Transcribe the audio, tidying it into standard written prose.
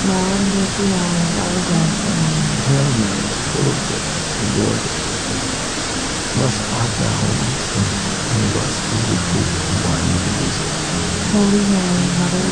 Now and here beyond our destiny. Hail Mary, full of grace, the Lord is with thee. Blessed art thou amongst women, and blessed is the fruit of thy womb, Jesus. Holy Mary, Mother of